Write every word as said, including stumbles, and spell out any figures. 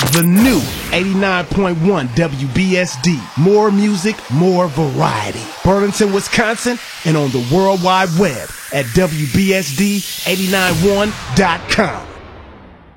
The new eighty-nine point one W B S D. More music, more variety. Burlington, Wisconsin, and on the World Wide Web at W B S D eight nine one dot com.